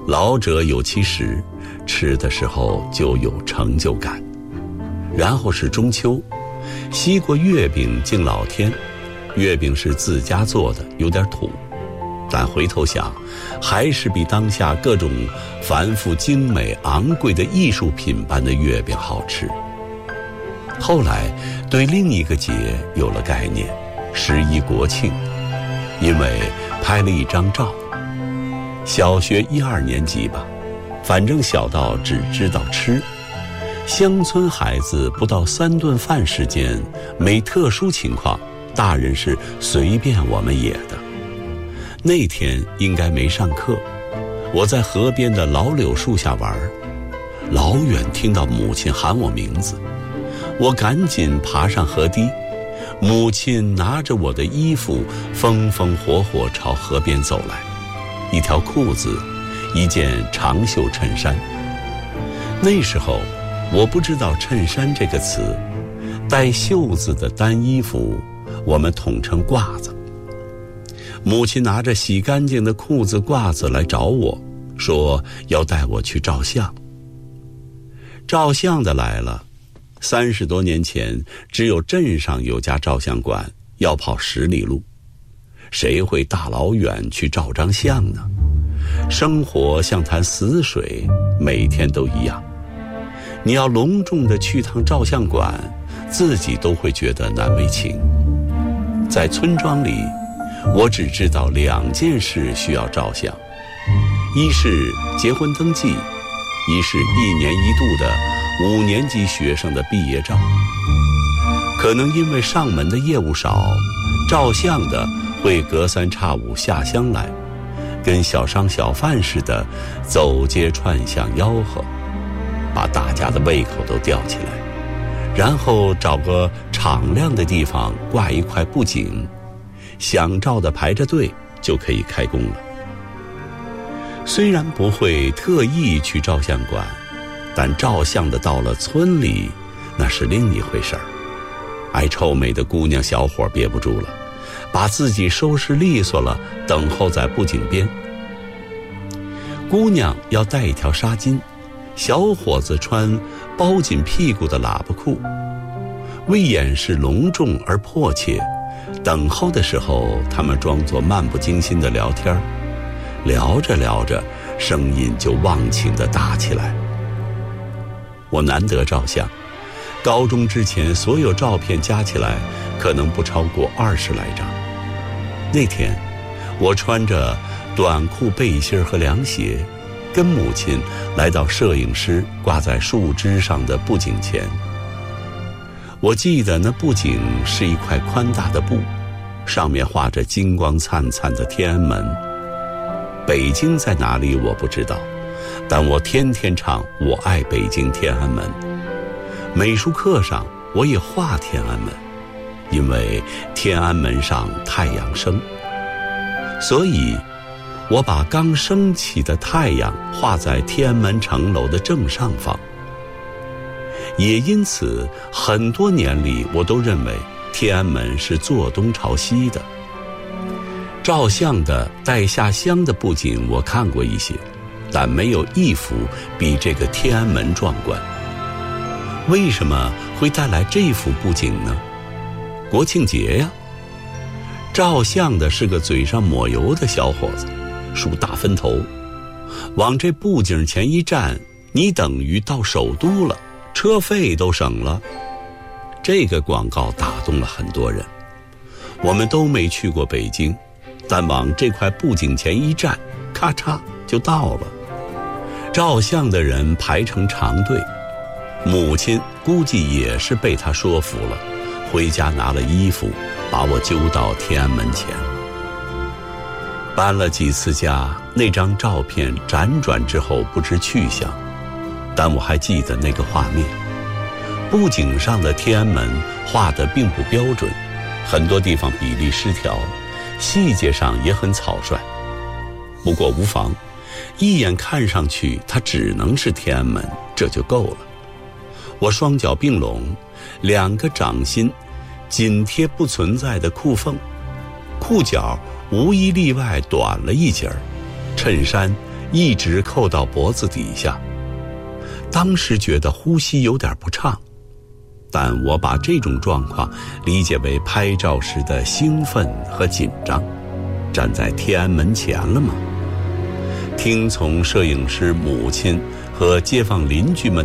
老者有其实，吃的时候就有成就感。然后是中秋，西过月饼敬老天。月饼是自家做的，有点土，但回头想，还是比当下各种繁复精美昂贵的艺术品般的月饼好吃。后来对另一个节有了概念，11国庆，因为拍了一张照。小学1、2年级吧，反正小到只知道吃。乡村孩子不到3顿饭时间，没特殊情况，大人是随便我们野的。那天应该没上课，我在河边的老柳树下玩，老远听到母亲喊我名字，我赶紧爬上河堤。母亲拿着我的衣服，风风火火朝河边走来，一条裤子，一件长袖衬衫。那时候我不知道衬衫这个词，带袖子的单衣服我们统称褂子。母亲拿着洗干净的裤子褂子来找我，说要带我去照相。照相的来了，30多年前只有镇上有家照相馆，要跑10里路，谁会大老远去照张相呢？生活像潭死水，每天都一样。你要隆重地去趟照相馆，自己都会觉得难为情。在村庄里，我只知道2件事需要照相，一是结婚登记，一是1年1度的5年级学生的毕业照。可能因为上门的业务少，照相的会隔3差5下乡来，跟小商小贩似的走街串巷吆喝，把大家的胃口都吊起来，然后找个敞亮的地方挂一块布景，想照的排着队就可以开工了。虽然不会特意去照相馆，但照相的到了村里，那是另一回事儿。爱臭美的姑娘小伙憋不住了，把自己收拾利索了，等候在布景边。姑娘要带一条纱巾，小伙子穿包紧屁股的喇叭裤，为掩饰隆重而迫切，等候的时候他们装作漫不经心的聊天，聊着聊着声音就忘情地大起来。我难得照相，高中之前所有照片加起来可能不超过20来张。那天我穿着短裤背心和凉鞋，跟母亲来到摄影师挂在树枝上的布景前。我记得那布景是一块宽大的布，上面画着金光灿灿的天安门。北京在哪里我不知道，但我天天唱我爱北京天安门。美术课上我也画天安门，因为天安门上太阳升，所以我把刚升起的太阳画在天安门城楼的正上方。也因此很多年里我都认为天安门是坐东朝西的。照相的带下乡的布景我看过一些，但没有一幅比这个天安门壮观。为什么会带来这幅布景呢？国庆节呀。照相的是个嘴上抹油的小伙子，梳大分头，往这布景前一站，你等于到首都了，车费都省了。这个广告打动了很多人。我们都没去过北京，但往这块布景前一站，咔嚓就到了。照相的人排成长队，母亲估计也是被他说服了，回家拿了衣服把我揪到天安门前。搬了几次家，那张照片辗转之后不知去向，但我还记得那个画面。布景上的天安门画得并不标准，很多地方比例失调，细节上也很草率。不过无妨，一眼看上去它只能是天安门，这就够了。我双脚并拢，2个掌心紧贴不存在的裤缝，裤脚无一例外短了一截儿，衬衫一直扣到脖子底下。当时觉得呼吸有点不畅，但我把这种状况理解为拍照时的兴奋和紧张。站在天安门前了吗？听从摄影师母亲和街坊邻居们